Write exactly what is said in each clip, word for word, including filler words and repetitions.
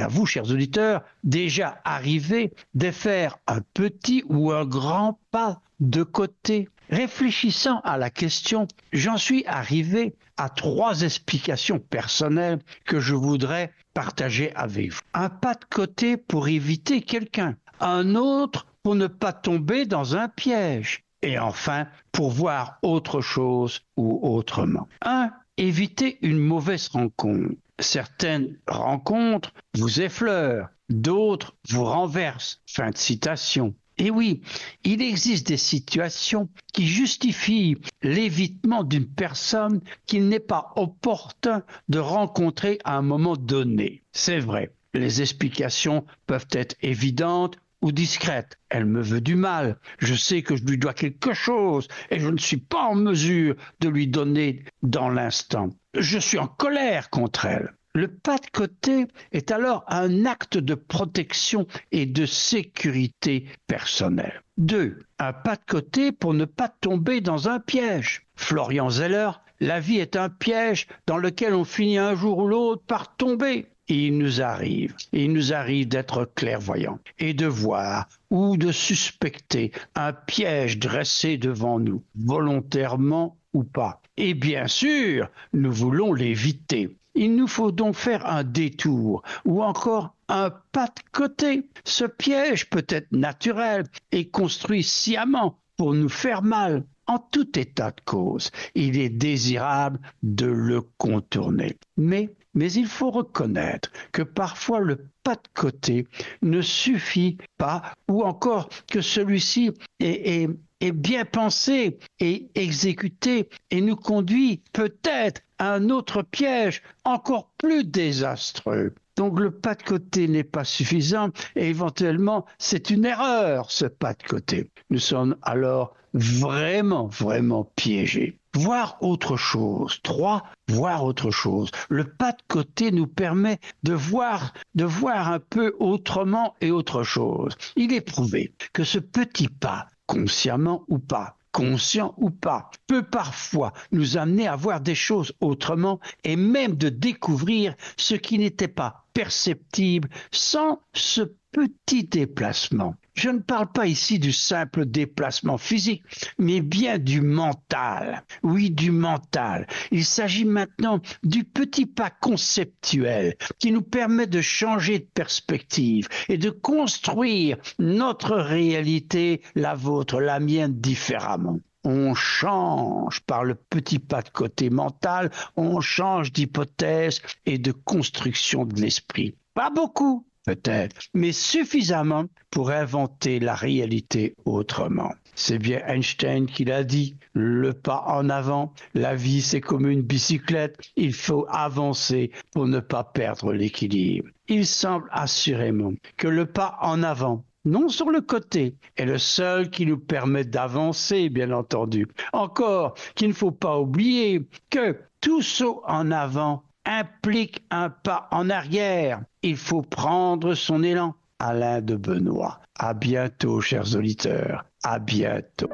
à vous, chers auditeurs, déjà arrivé de faire un petit ou un grand pas de côté? Réfléchissant à la question, j'en suis arrivé à trois explications personnelles que je voudrais partager avec vous. Un pas de côté pour éviter quelqu'un, un autre pour ne pas tomber dans un piège, et enfin pour voir autre chose ou autrement. Un, éviter une mauvaise rencontre. Certaines rencontres vous effleurent, d'autres vous renversent. Fin de citation. Et oui, il existe des situations qui justifient l'évitement d'une personne qu'il n'est pas opportun de rencontrer à un moment donné. C'est vrai, les explications peuvent être évidentes ou discrètes. Elle me veut du mal, je sais que je lui dois quelque chose et je ne suis pas en mesure de lui donner dans l'instant. Je suis en colère contre elle. Le pas de côté est alors un acte de protection et de sécurité personnelle. Deux, un pas de côté pour ne pas tomber dans un piège. Florian Zeller, la vie est un piège dans lequel on finit un jour ou l'autre par tomber. Et il nous arrive, et il nous arrive d'être clairvoyants et de voir ou de suspecter un piège dressé devant nous, volontairement ou pas. Et bien sûr, nous voulons l'éviter. Il nous faut donc faire un détour ou encore un pas de côté. Ce piège peut être naturel et construit sciemment pour nous faire mal. En tout état de cause, il est désirable de le contourner. Mais, mais il faut reconnaître que parfois le pas de côté ne suffit pas ou encore que celui-ci est, est, est bien pensé et exécuté et nous conduit peut-être à un autre piège encore plus désastreux. Donc le pas de côté n'est pas suffisant et éventuellement c'est une erreur ce pas de côté. Nous sommes alors vraiment, vraiment piégés. Voir autre chose. Trois, voir autre chose. Le pas de côté nous permet de voir, de voir un peu autrement et autre chose. Il est prouvé que ce petit pas, consciemment ou pas, conscient ou pas, peut parfois nous amener à voir des choses autrement et même de découvrir ce qui n'était pas perceptible sans ce petit déplacement. Je ne parle pas ici du simple déplacement physique, mais bien du mental. Oui, du mental. Il s'agit maintenant du petit pas conceptuel qui nous permet de changer de perspective et de construire notre réalité, la vôtre, la mienne, différemment. On change par le petit pas de côté mental, on change d'hypothèse et de construction de l'esprit. Pas beaucoup, peut-être, mais suffisamment pour inventer la réalité autrement. C'est bien Einstein qui l'a dit, le pas en avant, la vie c'est comme une bicyclette, il faut avancer pour ne pas perdre l'équilibre. Il semble assurément que le pas en avant, non sur le côté, est le seul qui nous permet d'avancer, bien entendu. Encore qu'il ne faut pas oublier que tout saut en avant implique un pas en arrière. Il faut prendre son élan. Alain de Benoît. À bientôt, chers auditeurs. À bientôt.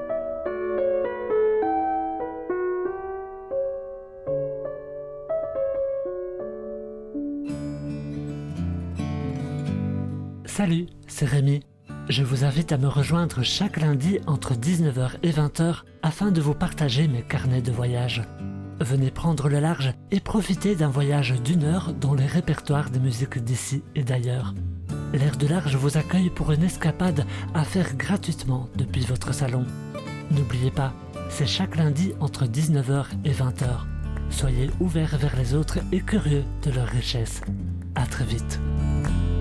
Salut, c'est Rémi. Je vous invite à me rejoindre chaque lundi entre dix-neuf heures et vingt heures afin de vous partager mes carnets de voyage. Venez prendre le large et profitez d'un voyage d'une heure dans les répertoires des musiques d'ici et d'ailleurs. L'Air de Large vous accueille pour une escapade à faire gratuitement depuis votre salon. N'oubliez pas, c'est chaque lundi entre dix-neuf heures et vingt heures. Soyez ouverts vers les autres et curieux de leur richesse. À très vite.